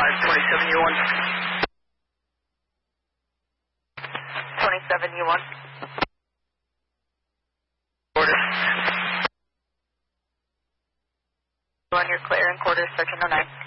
27U1. 27U1. Quarter. You're clear in quarter, search 09.